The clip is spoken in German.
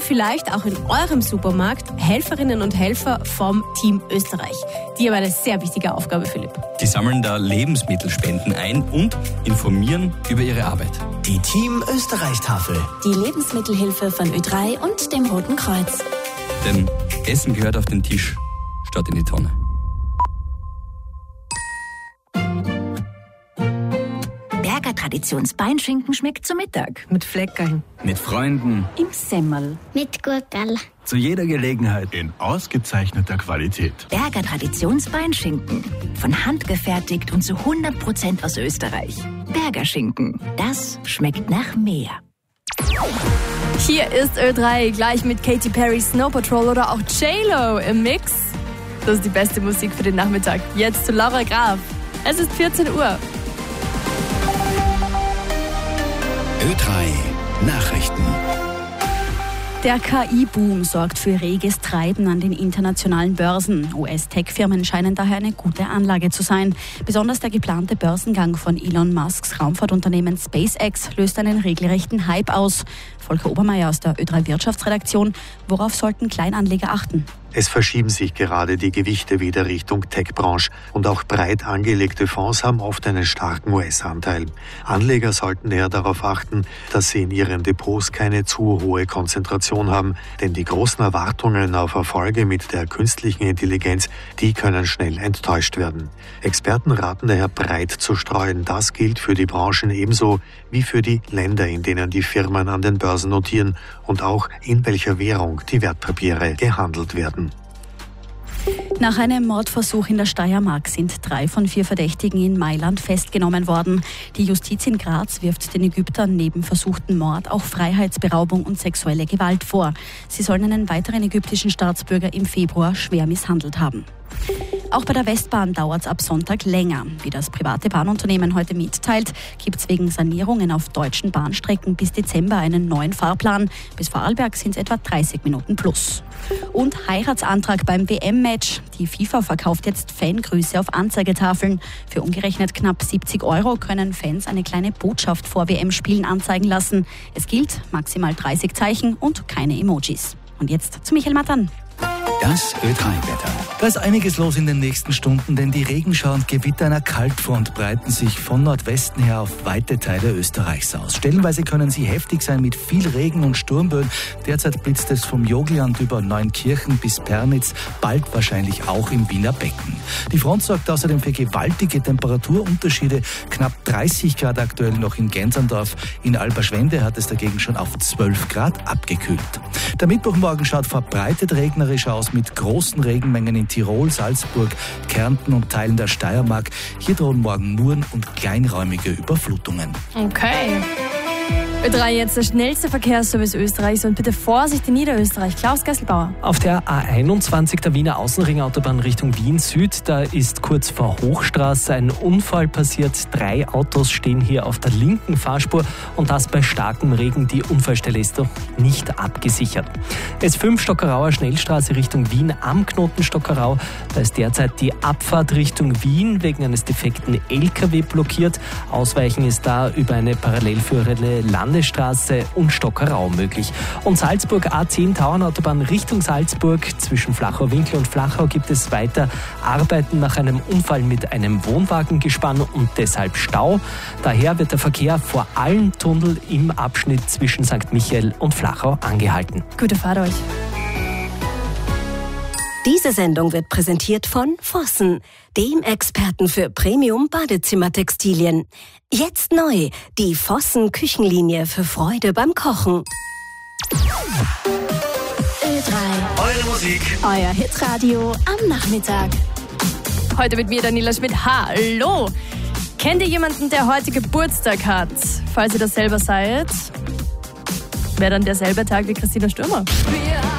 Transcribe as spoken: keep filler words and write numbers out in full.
vielleicht auch in eurem Supermarkt Helferinnen und Helfer vom Team Österreich. Die haben eine sehr wichtige Aufgabe, Philipp. Die sammeln da Lebensmittelspenden ein und informieren über ihre Arbeit. Die Team Österreich-Tafel. Die Lebensmittelhilfe von Ö drei und dem Roten Kreuz. Denn Essen gehört auf den Tisch statt in die Tonne. Berger Traditionsbeinschinken schmeckt zu Mittag. Mit Fleckerln. Mit Freunden. Im Semmel. Mit Gurkerl. Zu jeder Gelegenheit. In ausgezeichneter Qualität. Berger Traditionsbeinschinken. Von Hand gefertigt und zu hundert Prozent aus Österreich. Berger Schinken. Das schmeckt nach mehr. Hier ist Ö drei, gleich mit Katy Perry, Snow Patrol oder auch J-Lo im Mix. Das ist die beste Musik für den Nachmittag. Jetzt zu Laura Graf. Es ist vierzehn Uhr. Ö drei Nachrichten. Der K I-Boom sorgt für reges Treiben an den internationalen Börsen. U S-Tech-Firmen scheinen daher eine gute Anlage zu sein. Besonders der geplante Börsengang von Elon Musks Raumfahrtunternehmen SpaceX löst einen regelrechten Hype aus. Volker Obermeier aus der Ö drei Wirtschaftsredaktion. Worauf sollten Kleinanleger achten? Es verschieben sich gerade die Gewichte wieder Richtung Tech-Branche und auch breit angelegte Fonds haben oft einen starken U S-Anteil. Anleger sollten eher darauf achten, dass sie in ihren Depots keine zu hohe Konzentration haben, denn die großen Erwartungen auf Erfolge mit der künstlichen Intelligenz, die können schnell enttäuscht werden. Experten raten daher breit zu streuen. Das gilt für die Branchen ebenso wie für die Länder, in denen die Firmen an den Börsen notieren und auch in welcher Währung die Wertpapiere gehandelt werden. Nach einem Mordversuch in der Steiermark sind drei von vier Verdächtigen in Mailand festgenommen worden. Die Justiz in Graz wirft den Ägyptern neben versuchten Mord auch Freiheitsberaubung und sexuelle Gewalt vor. Sie sollen einen weiteren ägyptischen Staatsbürger im Februar schwer misshandelt haben. Auch bei der Westbahn dauert es ab Sonntag länger. Wie das private Bahnunternehmen heute mitteilt, gibt es wegen Sanierungen auf deutschen Bahnstrecken bis Dezember einen neuen Fahrplan. Bis Vorarlberg sind es etwa dreißig Minuten plus. Und Heiratsantrag beim W M-Match. Die FIFA verkauft jetzt Fangrüße auf Anzeigetafeln. Für umgerechnet knapp siebzig Euro können Fans eine kleine Botschaft vor W M-Spielen anzeigen lassen. Es gilt maximal dreißig Zeichen und keine Emojis. Und jetzt zu Michael Mattern. Das Ö drei Wetter. Da ist einiges los in den nächsten Stunden, denn die Regenschauer und Gewitter einer Kaltfront breiten sich von Nordwesten her auf weite Teile Österreichs aus. Stellenweise können sie heftig sein mit viel Regen und Sturmböen. Derzeit blitzt es vom Jogland über Neunkirchen bis Pernitz, bald wahrscheinlich auch im Wiener Becken. Die Front sorgt außerdem für gewaltige Temperaturunterschiede. Knapp dreißig Grad aktuell noch in Gänserndorf. In Alberschwende hat es dagegen schon auf zwölf Grad abgekühlt. Der Mittwochmorgen schaut verbreitet regnerisch aus mit großen Regenmengen in Tirol, Salzburg, Kärnten und Teilen der Steiermark. Hier drohen morgen Muren und kleinräumige Überflutungen. Okay. Ö drei jetzt der schnellste Verkehrsservice Österreichs und bitte Vorsicht in Niederösterreich. Klaus Gesselbauer. Auf der A einundzwanzig der Wiener Außenringautobahn Richtung Wien Süd, da ist kurz vor Hochstraße ein Unfall passiert. Drei Autos stehen hier auf der linken Fahrspur und das bei starkem Regen. Die Unfallstelle ist doch nicht abgesichert. S fünf Stockerauer Schnellstraße Richtung Wien am Knoten Stockerau. Da ist derzeit die Abfahrt Richtung Wien wegen eines defekten L K W blockiert. Ausweichen ist da über eine parallel führende Landstraße und Stockerau möglich. Und Salzburg A zehn Tauernautobahn Richtung Salzburg. Zwischen Flachau-Winkel und Flachau gibt es weiter Arbeiten nach einem Unfall mit einem Wohnwagengespann und deshalb Stau. Daher wird der Verkehr vor allen Tunnel im Abschnitt zwischen Sankt Michael und Flachau angehalten. Gute Fahrt euch. Diese Sendung wird präsentiert von Vossen, dem Experten für Premium-Badezimmertextilien. Jetzt neu, die Vossen Küchenlinie für Freude beim Kochen. Ö drei. Eure Musik. Euer Hitradio am Nachmittag. Heute mit mir Daniela Schmidt. Hallo! Kennt ihr jemanden, der heute Geburtstag hat? Falls ihr das selber seid, wäre dann derselbe Tag wie Christina Stürmer.